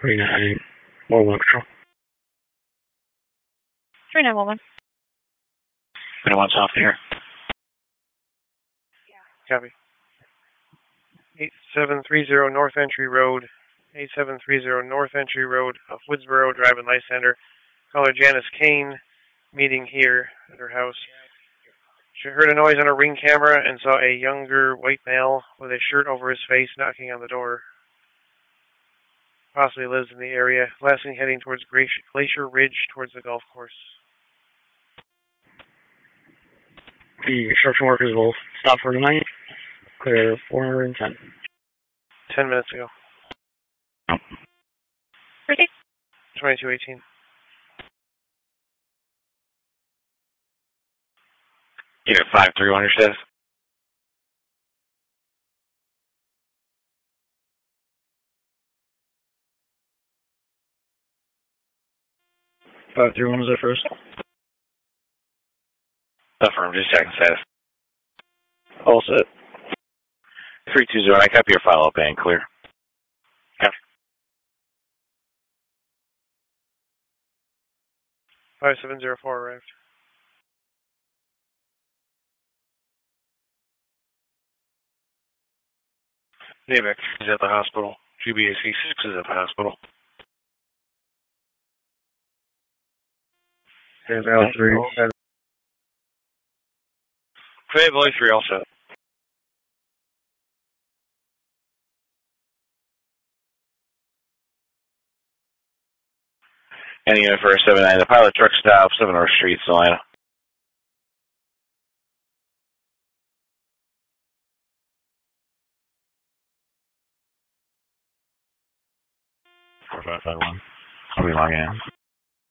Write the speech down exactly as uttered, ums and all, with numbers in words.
three nine one one control. three nine one one. three one soft here. Copy. eight seven three zero North Entry Road, eight seven three zero North Entry Road of Woodsboro, Drive-In Lysander. Caller Janice Kane, meeting here at her house. She heard a noise on a Ring camera and saw a younger white male with a shirt over his face knocking on the door. Possibly lives in the area. Last thing heading towards Glacier Ridge towards the golf course. The construction workers will stop for tonight. Clear four hundred ten. Ten minutes ago. Ready? twenty-two eighteen. Unit five three one, your status. five three one is our first. Affirm, just checking status. All set. three two zero, I copy your follow-up and clear. Copy. five seven zero four arrived. Navek is at the hospital. G B A C six is at the hospital. There's L three. Fable three all set. Any unit for seven nine, the pilot truck stop, seven North Street, Salina. four five five one. I'll be logging in.